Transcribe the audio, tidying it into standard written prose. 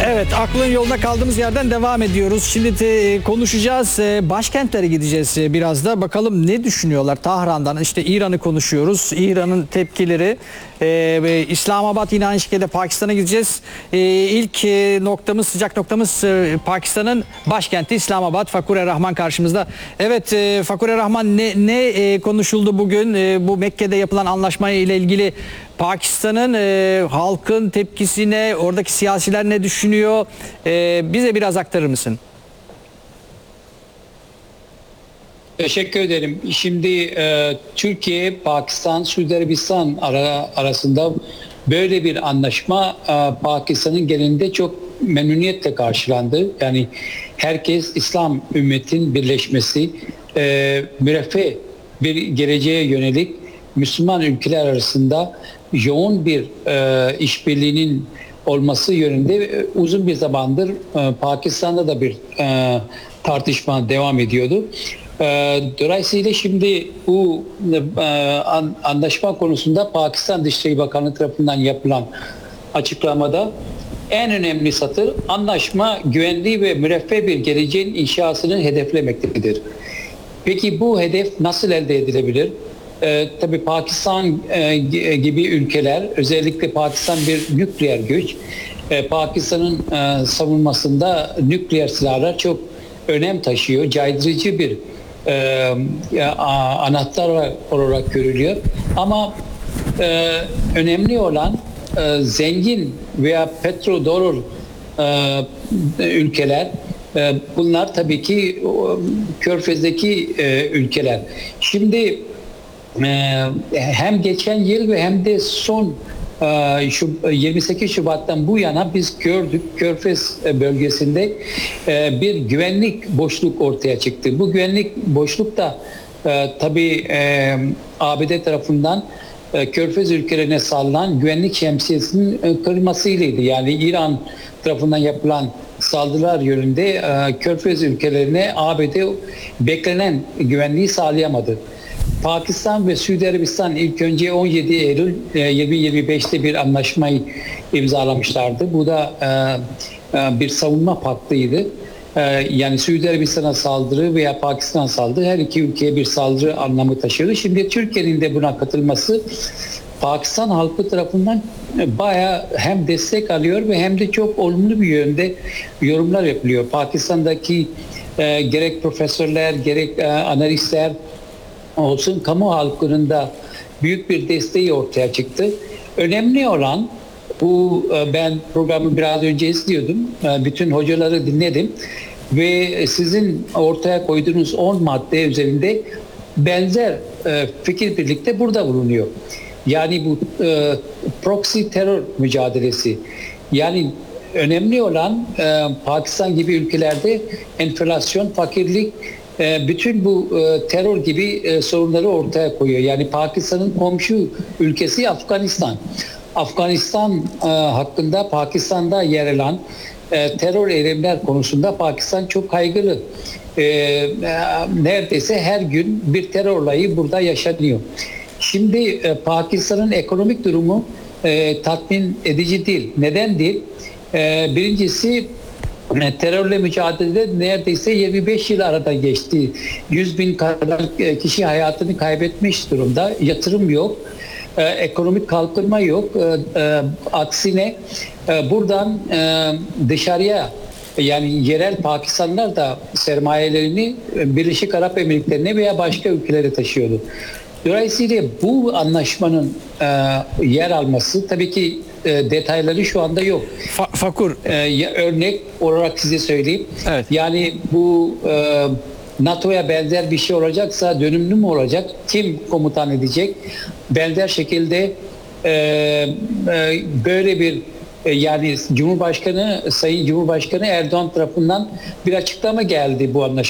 Evet, aklın yolda kaldığımız yerden devam ediyoruz. Şimdi konuşacağız. Başkentlere gideceğiz biraz da. Bakalım ne düşünüyorlar Tahran'dan. İşte İran'ı konuşuyoruz. İran'ın tepkileri. İslamabad yine aynı şekilde Pakistan'a gideceğiz. İlk noktamız, sıcak noktamız Pakistan'ın başkenti İslamabad. Fakhur Rahman karşımızda. Evet Fakhur Rahman, ne konuşuldu bugün? Bu Mekke'de yapılan anlaşma ile ilgili Pakistan'ın halkın tepkisine, oradaki siyasiler ne düşünüyor? Bize biraz aktarır mısın? Teşekkür ederim. Şimdi Türkiye, Pakistan, Suudi Arabistan arasında böyle bir anlaşma Pakistan'ın genelinde çok memnuniyetle karşılandı. Yani herkes İslam ümmetin birleşmesi, müreffeh bir geleceğe yönelik Müslüman ülkeler arasında yoğun bir işbirliğinin olması yönünde uzun bir zamandır Pakistan'da da bir tartışma devam ediyordu. Dolayısıyla şimdi bu anlaşma konusunda Pakistan Dışişleri Bakanlığı tarafından yapılan açıklamada en önemli satır, anlaşma güvenli ve müreffeh bir geleceğin inşasını hedeflemektedir. Peki bu hedef nasıl elde edilebilir? Tabii Pakistan gibi ülkeler, özellikle Pakistan bir nükleer güç. Pakistan'ın savunmasında nükleer silahlar çok önem taşıyor. Caydırıcı bir anahtar olarak görülüyor. Ama önemli olan zengin veya petrodolar ülkeler. Bunlar tabii ki Körfez'deki ülkeler. Şimdi hem geçen yıl ve hem de son 28 Şubat'tan bu yana biz gördük, Körfez bölgesinde bir güvenlik boşluk ortaya çıktı. Bu güvenlik boşluk da tabii ABD tarafından Körfez ülkelerine sağlanan güvenlik şemsiyesinin kırılmasıydı. Yani İran tarafından yapılan saldırılar yönünde Körfez ülkelerine ABD beklenen güvenliği sağlayamadı. Pakistan ve Suudi Arabistan ilk önce 17 Eylül 2025'te bir anlaşmayı imzalamışlardı. Bu da bir savunma paktıydı. Yani Suudi Arabistan'a saldırı veya Pakistan'a saldırı her iki ülkeye bir saldırı anlamı taşıyordu. Şimdi Türkiye'nin de buna katılması Pakistan halkı tarafından bayağı hem destek alıyor ve hem de çok olumlu bir yönde yorumlar yapılıyor. Pakistan'daki gerek profesörler gerek analistler olsun, kamu halkının da büyük bir desteği ortaya çıktı. Önemli olan bu, ben programı biraz önce izliyordum. Bütün hocaları dinledim ve sizin ortaya koyduğunuz 10 madde üzerinde benzer fikir birlikte burada bulunuyor. Yani bu proxy terör mücadelesi. Yani önemli olan Pakistan gibi ülkelerde enflasyon, fakirlik, bütün bu terör gibi sorunları ortaya koyuyor. Yani Pakistan'ın komşu ülkesi Afganistan. Afganistan hakkında Pakistan'da yer alan terör eylemler konusunda Pakistan çok kaygılı. Neredeyse her gün bir terör olayı burada yaşanıyor. Şimdi Pakistan'ın ekonomik durumu tatmin edici değil. Neden değil? Birincisi, terörle mücadelede neredeyse 25 yıl arada geçti. 100 bin kadar kişi hayatını kaybetmiş durumda. Yatırım yok. Ekonomik kalkınma yok. Aksine buradan dışarıya, yani yerel Pakistanlılar da sermayelerini Birleşik Arap Emirlikleri'ne veya başka ülkelere taşıyordu. Dolayısıyla bu anlaşmanın yer alması, tabii ki detayları şu anda yok. Fakhur. Örnek olarak size söyleyeyim. Evet. Yani bu NATO'ya benzer bir şey olacaksa dönümlü mü olacak? Kim komutan edecek? Benzer şekilde böyle bir yani Sayın Cumhurbaşkanı Erdoğan tarafından bir açıklama geldi bu anlaşma